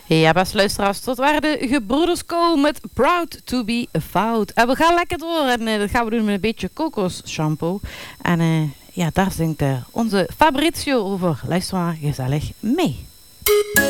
Ja, beste luisteraars, tot waar de gebroeders Co met Proud to be Fout. En we gaan lekker door en dat gaan we doen met een beetje kokos shampoo. En ja, daar zingt onze Fabrizio over. Luister maar gezellig mee.